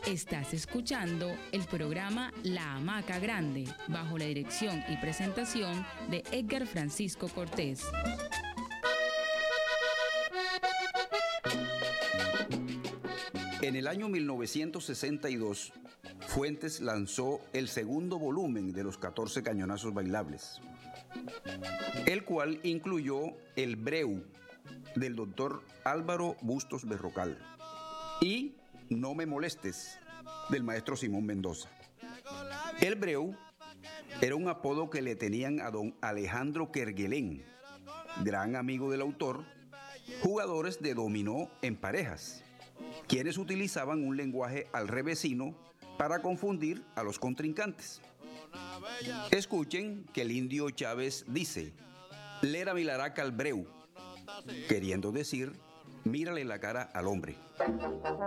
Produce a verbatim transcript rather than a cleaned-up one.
Estás escuchando el programa La Hamaca Grande, bajo la dirección y presentación de Edgar Francisco Cortés. En el año mil novecientos sesenta y dos, Fuentes lanzó el segundo volumen de los catorce cañonazos bailables, el cual incluyó El Breu, del doctor Álvaro Bustos Berrocal, y No me molestes, del maestro Simón Mendoza. El Breu era un apodo que le tenían a don Alejandro Kerguelén, gran amigo del autor, jugadores de dominó en parejas, quienes utilizaban un lenguaje alrevesino para confundir a los contrincantes. Escuchen que el indio Chávez dice: "Lera milaraca al Breu", queriendo decir: mírale la cara al hombre.